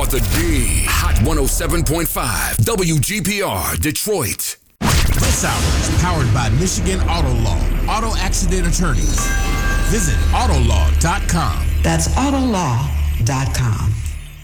on the D. Hot 107.5 WGPR Detroit. This hour is powered by Michigan Auto Law. Auto accident attorneys. Visit Autolaw.com. That's Autolaw.com.